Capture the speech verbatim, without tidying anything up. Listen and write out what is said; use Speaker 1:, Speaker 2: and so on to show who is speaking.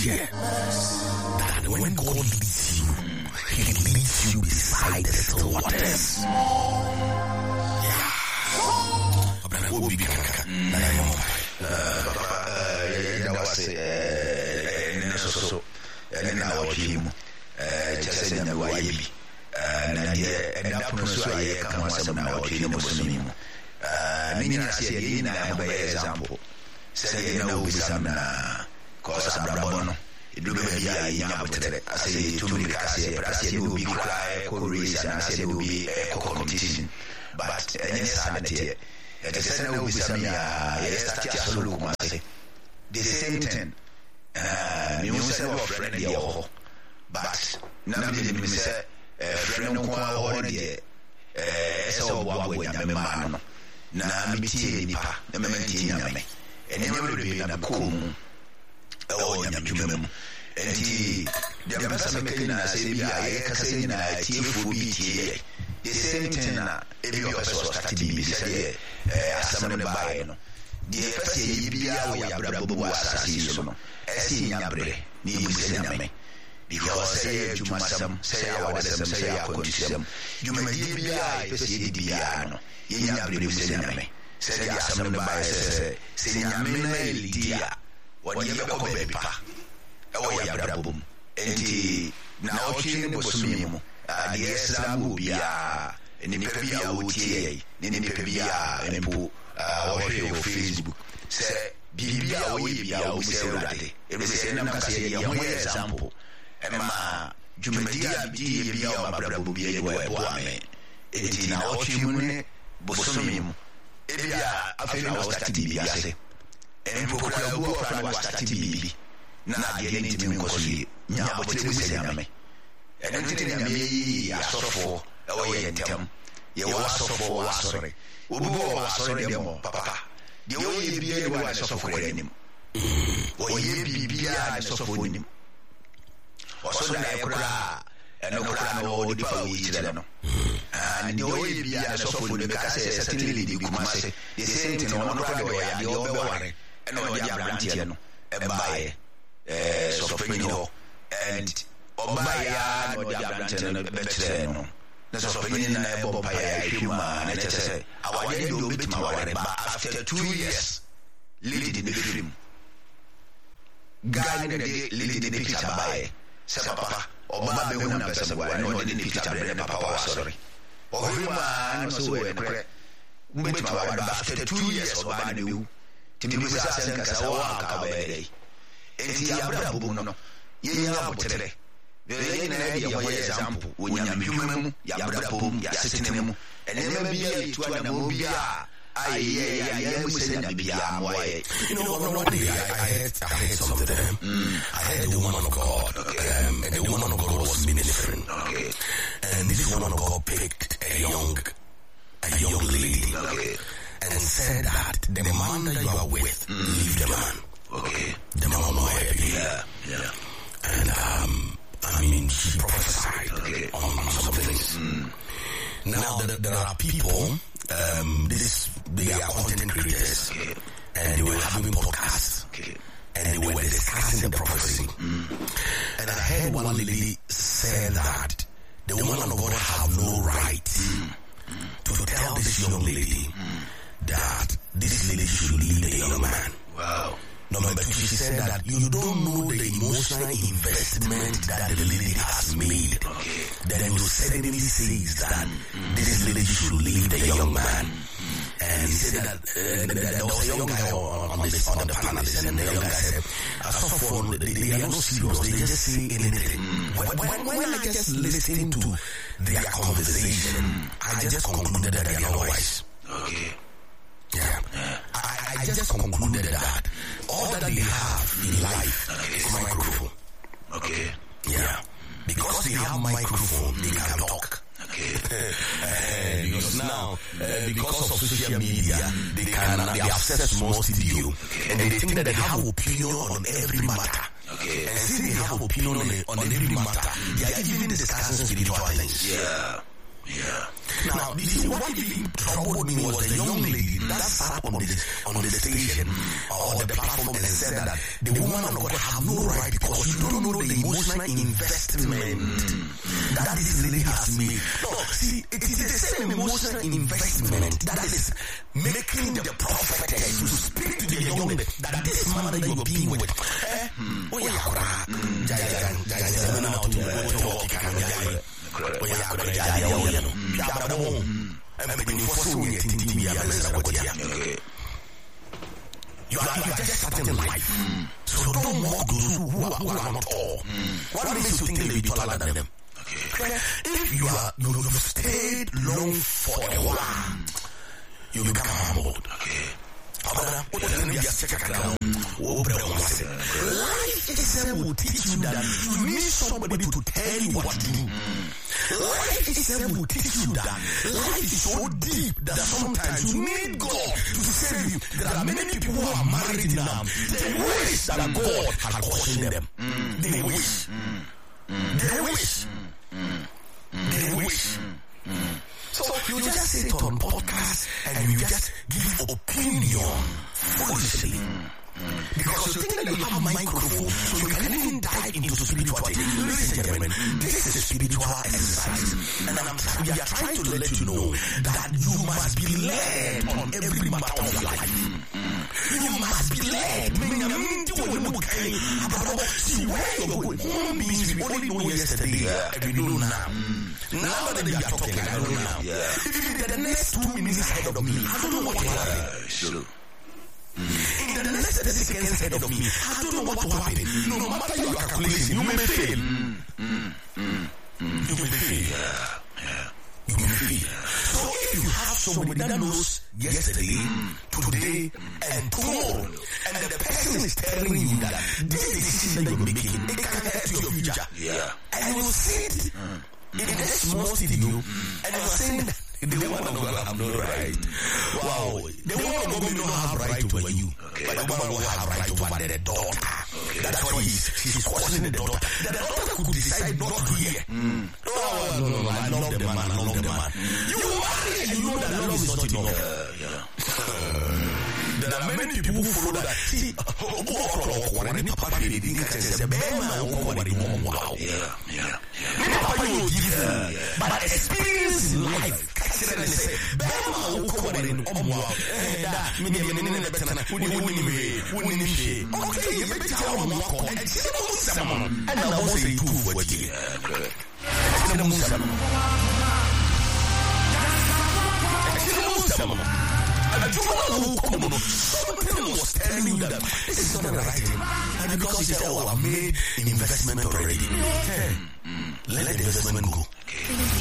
Speaker 1: year that when God leads you, He leads you beside the still waters. Yeah. What be kaka?
Speaker 2: That was so. And now what him? Just saying that why be. And that pronounce I come as some now to him was him. Meaning I say in a by example. Say you know some cause I'm Rabono. It do be a young I say to me, I say, but I say it will be cry, co-race, and I say it will be a competition. But any sanity, it is a no with some the same thing. You say, oh, friend, your but none of them say, friend, no one, so what way I'm a man. Now, me tea, nipa, the mementi, and never be in a cool. Oh, I'm human. And he, the person making us say, I can say, I T F will be T A. The same thing, if you also started to be said, some of the buy. The first year, we are Brabu assassin, as in Yabre, Nibusename. Because say to Massam, say our Sam, say our condition. You may be I, Piano, Yabre, say some of the buy, say, Yamina, dear. What you call baby pa? Oh, ya brabum. Enti na ochi ne bosumi mu. Ade Islam bia, eni pebia wotie, eni pebia empo, ah, wo Facebook. Se bibia wo bia wo se urade. Ebe se na kase ya mo example. Ema jumedia bia bia o brabu bia wo ebo ame. Enti na ochi mu ne bosumi mu. Ebia afei na wo start bia se. And Pocra was starting baby. Now, the anything because we now what it was a me. And then me, I saw for away and tell you was so for sorry. Ubu was sorry, Papa. The only be anyone I saw for him. Or ye be beer and so for him. Or so that I cry and no cry no differ with each other. And the only be and so for the Cassette, certainly the Gumase, the same thing on the cry away and the over. And all the Abrantiano, and buy a soprano, and Obaya, or the Abrantiano, Betreno. That's a soprano, Bobaya, human, and I say, I want to do it, my but after two years, leading in the film. Guy, leading in the picture by Sapapa, or Mamma, one person, I know the picture, and Papa, sorry. Or human, so after two years, or I knew. Timisa Sanka Away. Enti Abrabuno, Yabutere. The idea of example, when you are human, Yabrabum, Yasinemu, and never be a to an Mobia. I am saying, you know, one day I had I had some of them. I had the woman of God, um, and the woman of God was ministering. Okay. And this woman of God picked a young, a young lady. Okay. And said that the man that you are with, mm. leave the man. Okay. The man will happy. Yeah, yeah. And um, I mean, she prophesied okay. on, on some things. Mm. Now there, there are people, um, this they are content creators, okay. and they were having podcasts, okay. and they were discussing the prophecy. Mm. And I heard one lady say that the woman of God have no right mm. to tell this young lady. Mm. that this lady should leave the young man. Wow. Number two, she said that you don't know the emotional investment that the lady has made. Okay. Then you suddenly says that mm-hmm. this lady should leave the young man. Mm-hmm. And he said that uh, there was a young guy on, on, this, on the panelist, and the young guy said, I saw for they, they are not serious, they just say anything. Mm-hmm. When, when, when I just listen to their conversation, mm-hmm. I just concluded that they are wise. Okay. Yeah. I, I just concluded that all that they have in life okay. is microphone. Okay. Yeah. Because they have microphone, they can talk. Okay. uh, because now, uh, because of social media, they can they have access more studio, okay. and they think that they have opinion on every matter. Okay. And since they have opinion on, on every matter, they are even discussing spiritual things. Yeah. Yeah.
Speaker 1: Now, you see, what really troubled me was the young lady that sat up on the, on the station or the platform and said that the woman of God have no right because you don't know the emotional investment that this lady has made. No, see, it is the same emotional investment that is making the prophetess to speak to the young lady that this man that you are being with. Eh? Oh, yeah, Jaya, Jaya, Jaya, you are, you are just starting life. Mm. So don't mock those who are, who are not all. Mm. What makes you think they will be taller than them? Okay. If you are, you have stayed long for a while, you become humbled. Okay. Life itself will teach you that you need somebody to tell you what to do. Life itself will teach you that life is so deep that sometimes you need God to save you. There are many people who are married now. They wish that God had cautioned them. They wish. They wish. They wish. So you just sit on podcast and you just give opinion foolishly. Because you think that you have a microphone, so you can even dive into spirituality. Listen, gentlemen, this is a spiritual exercise. And I'm, we are trying to let you know that you must be led on every matter of life. You must be led. See where you're going. Human beings, we only know yesterday and we know now. Now that we are talking, I don't know now. If in the next two minutes ahead of me, I don't know what will happen. Sure. Mm. In the next thirty seconds ahead of me, I don't know what will happen. No, no matter your calculation, you may fail. Mm. Mm. Mm. Mm. You may fail. Yeah. Yeah. You may fail. So if you have somebody that knows yesterday, mm. today, and tomorrow, and the person is telling you that this decision that you're making, it can hurt your future. Yeah. And you sit mm. in a small studio, mm. and you're saying that the woman of God have no right. Wow. The woman of God may not have right over you. Okay. But the woman will have right over the daughter. Okay. That's why he's, she's questioning the daughter. The daughter could decide not to hear. Mm. No, no, no, no, I love the man, I love the man. Mm. You marry and you know that love is not enough. Yeah, yeah. There are many people who follow that. See, wow. Yeah, yeah, yeah. But experience in life. Something was telling you that this is not the right thing. And because he said, oh, I've made an investment already. Let the investment go.